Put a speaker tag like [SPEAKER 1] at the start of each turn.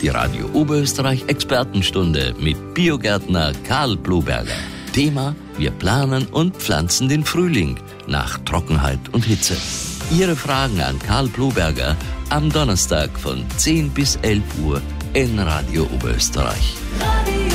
[SPEAKER 1] die Radio Oberösterreich Expertenstunde mit Biogärtner Karl Bluberger. Thema: Wir planen und pflanzen den Frühling nach Trockenheit und Hitze. Ihre Fragen an Karl Bluberger am Donnerstag von 10 bis 11 Uhr in Radio Oberösterreich.